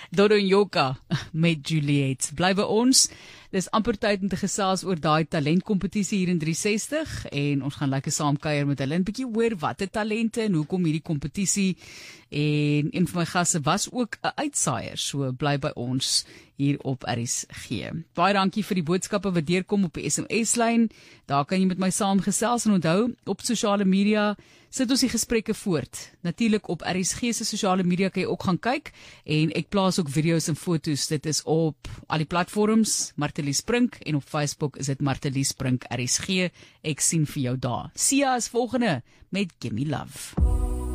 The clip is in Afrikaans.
Dodo en Joka met Juliet. Bly by ons. Dis amper tyd om te gesels oor daai talentkompetisie hier in 360 en ons gaan lekker saam kuier met hulle en bietjie hoor watter talente en hoekom hierdie kompetisie, en een van my gaste was ook 'n uitsaaier, so bly by ons hier op RSG. Baie dankie vir die boodskappe wat deurkom op die SMS-lyn. Daar kan jy met my saamgesels en onthou, op sosiale media sit ons die gesprekke voort. Natuurlik op RSG se sosiale media kan jy ook gaan kyk en ek plaas ook video's en foto's. Dit is op al die platforms, Martelies Brink, en op Facebook is dit Martelies Brink RSG. Ek sien vir jou daar. Sia is volgende met Gimme Love.